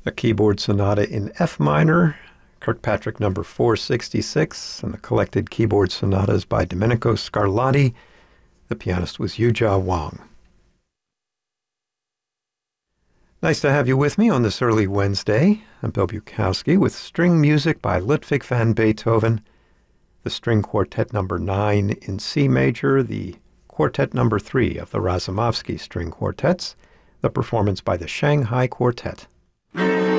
a keyboard sonata in F minor, Kirkpatrick number 466, and the collected keyboard sonatas by Domenico Scarlatti. The pianist was Yujia Wang. Nice to have you with me on this early Wednesday. I'm Bill Bukowski with string music by Ludwig van Beethoven, the String Quartet number 9 in C major, the Quartet number 3 of the Razumovsky String Quartets, the performance by the Shanghai Quartet.